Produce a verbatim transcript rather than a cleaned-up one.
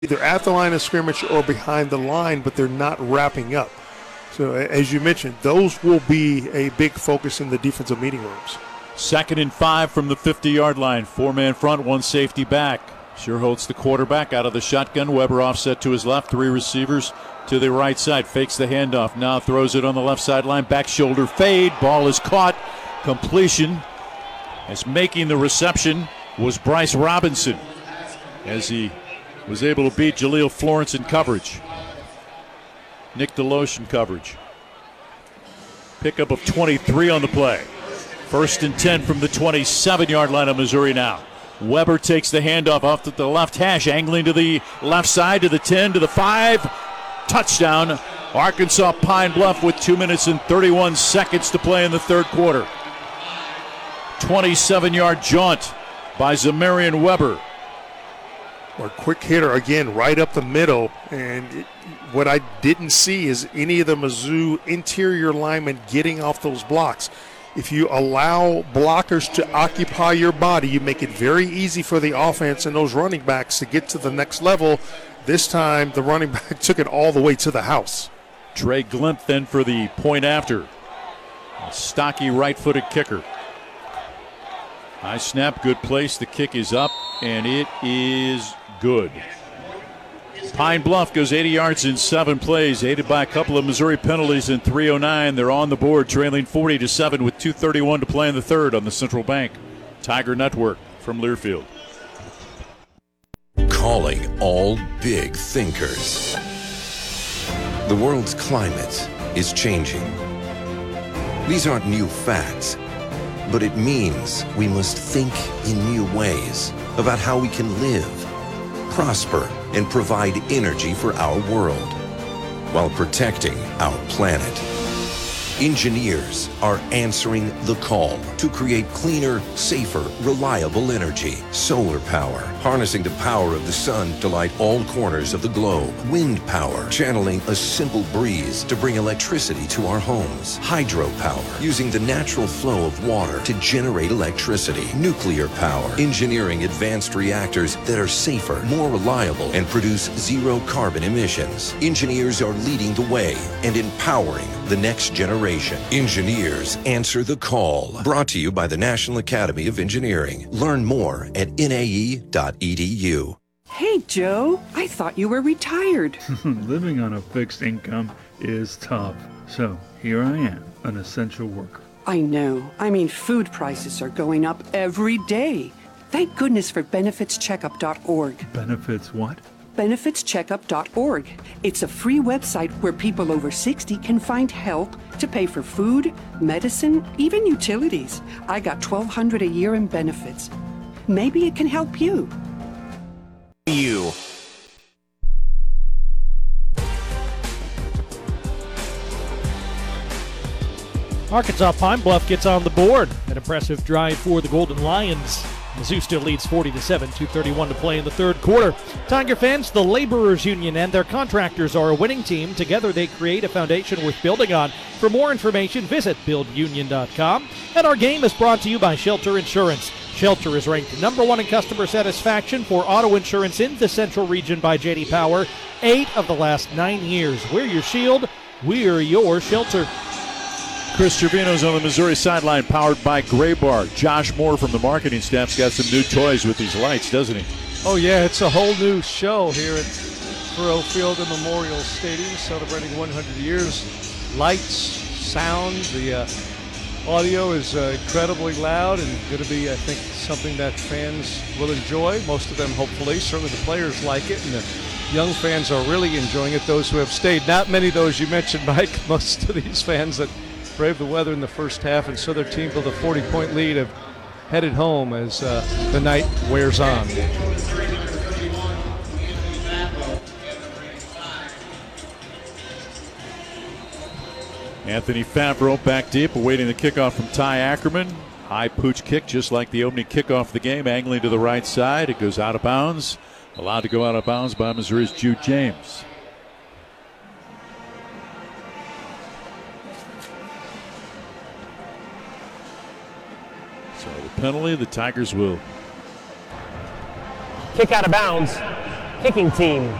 either at the line of scrimmage or behind the line, but they're not wrapping up. So as you mentioned, those will be a big focus in the defensive meeting rooms. Second and five from the fifty-yard line. Four-man front, one safety back. Sherholtz, the quarterback, out of the shotgun. Weber offset to his left. Three receivers to the right side. Fakes the handoff. Now throws it on the left sideline. Back shoulder fade. Ball is caught. Completion. As making the reception was Bryce Robinson, as he was able to beat Jaleel Florence in coverage. Nick Deloche in coverage. Pickup of twenty-three on the play. First and ten from the twenty-seven-yard line of Missouri now. Weber takes the handoff off to the left hash, angling to the left side, to the ten, to the five. Touchdown, Arkansas Pine Bluff with two minutes and thirty-one seconds to play in the third quarter. twenty-seven-yard jaunt by Zamarian Weber. Or quick hitter again, right up the middle. And it, what I didn't see is any of the Mizzou interior linemen getting off those blocks. If you allow blockers to occupy your body, you make it very easy for the offense and those running backs to get to the next level. This time, the running back took it all the way to the house. Trey Glimpf then for the point after. A stocky right-footed kicker. High snap, good place. The kick is up, and it is good. Pine Bluff goes eighty yards in seven plays, aided by a couple of Missouri penalties in three oh nine. They're on the board, trailing forty to seven with two thirty-one to play in the third on the Central Bank Tiger Network from Learfield. Calling all big thinkers. The world's climate is changing. These aren't new facts, but it means we must think in new ways about how we can live, prosper, and provide energy for our world while protecting our planet. Engineers are answering the call to create cleaner, safer, reliable energy. Solar power, harnessing the power of the sun to light all corners of the globe. Wind power, channeling a simple breeze to bring electricity to our homes. Hydropower, using the natural flow of water to generate electricity. Nuclear power, engineering advanced reactors that are safer, more reliable, and produce zero carbon emissions. Engineers are leading the way and empowering the next generation. Engineers answer the call. Brought to you by the National Academy of Engineering. Learn more at N A E dot E D U. Hey, Joe, I thought you were retired. Living on a fixed income is tough. So here I am, an essential worker. I know. I mean, food prices are going up every day. Thank goodness for benefits checkup dot org. Benefits what? benefits checkup dot org. It's a free website where people over sixty can find help to pay for food, medicine, even utilities. I got twelve hundred dollars a year in benefits. Maybe it can help you. You. Arkansas Pine Bluff gets on the board. An impressive drive for the Golden Lions. Mizzou still leads forty to seven, two thirty-one to play in the third quarter. Tiger fans, the Laborers Union and their contractors are a winning team. Together they create a foundation worth building on. For more information, visit build union dot com. And our game is brought to you by Shelter Insurance. Shelter is ranked number one in customer satisfaction for auto insurance in the Central Region by J D Power. Eight of the last nine years. We're your shield. We're your shelter. Chris Trevino's on the Missouri sideline, powered by Graybar. Josh Moore from the marketing staff's got some new toys with these lights, doesn't he? Oh, yeah, it's a whole new show here at Faurot Field and Memorial Stadium, celebrating one hundred years. Lights, sound, the uh, audio is uh, incredibly loud and going to be, I think, something that fans will enjoy. Most of them, hopefully. Certainly the players like it, and the young fans are really enjoying it, those who have stayed. Not many of those you mentioned, Mike. Most of these fans that braved the weather in the first half and saw their team build a forty-point lead have headed home as uh, the night wears on. Anthony Favreau back deep, awaiting the kickoff from Ty Ackerman. High pooch kick, just like the opening kickoff of the game, angling to the right side. It goes out of bounds. Allowed to go out of bounds by Missouri's Jude James. Penalty, the Tigers will kick out of bounds. kicking team.